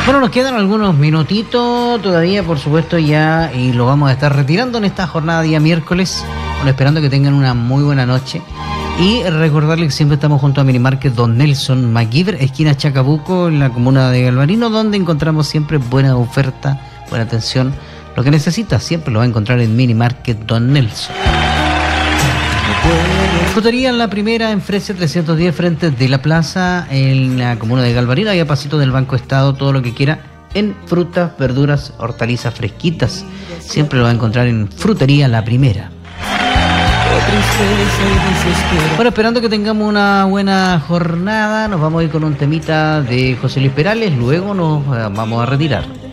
Bueno, nos quedan algunos minutitos todavía, por supuesto, ya, y lo vamos a estar retirando en esta jornada día miércoles. Bueno, esperando que tengan una muy buena noche. Y recordarles que siempre estamos junto a Minimarket Don Nelson MacGyver, esquina Chacabuco, en la comuna de Galvarino, donde encontramos siempre buena oferta, buena atención. Lo que necesita siempre lo va a encontrar en Minimarket Don Nelson. Frutería La Primera en Fresia 310 frente de la plaza en la comuna de Galvarino, ahí a pasito del Banco Estado, todo lo que quiera en frutas, verduras, hortalizas fresquitas. Siempre lo va a encontrar en Frutería La Primera. Bueno, esperando que tengamos una buena jornada, nos vamos a ir con un temita de José Luis Perales, luego nos vamos a retirar.